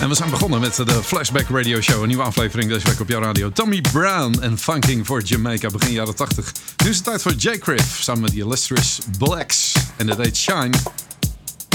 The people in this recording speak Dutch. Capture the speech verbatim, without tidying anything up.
En we zijn begonnen met de Flashback Radio Show. Een nieuwe aflevering deze week op jouw radio. Tommy Brown en Funking for Jamaica begin jaren tachtig. Nu is het tijd voor J. Criff samen met The Illustrious Blacks. En dat heet Shine.